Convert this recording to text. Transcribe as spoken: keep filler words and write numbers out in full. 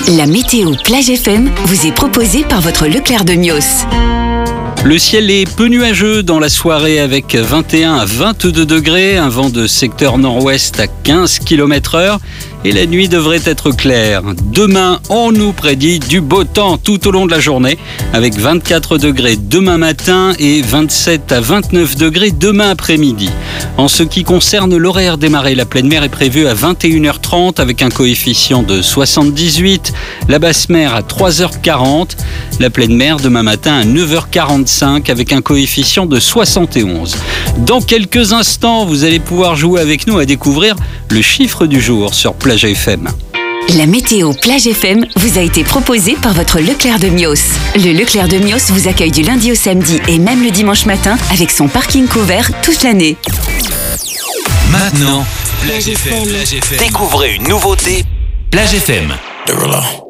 La météo Plage F M vous est proposée par votre Leclerc de Mios. Le ciel est peu nuageux dans la soirée avec vingt et un à vingt-deux degrés, un vent de secteur nord-ouest à quinze kilomètres heure et la nuit devrait être claire. Demain, on nous prédit du beau temps tout au long de la journée avec vingt-quatre degrés demain matin et vingt-sept à vingt-neuf degrés demain après-midi. En ce qui concerne l'horaire des marées, la pleine mer est prévue à vingt et une heures trente avec un coefficient de soixante-dix-huit, la basse mer à trois heures quarante, la pleine mer demain matin à neuf heures quarante-cinq avec un coefficient de soixante et onze. Dans quelques instants, vous allez pouvoir jouer avec nous à découvrir le chiffre du jour sur Plage F M. La météo Plage F M vous a été proposée par votre Leclerc de Mios. Le Leclerc de Mios vous accueille du lundi au samedi et même le dimanche matin avec son parking couvert toute l'année. Maintenant, Plage F M. Découvrez une nouveauté Plage F M.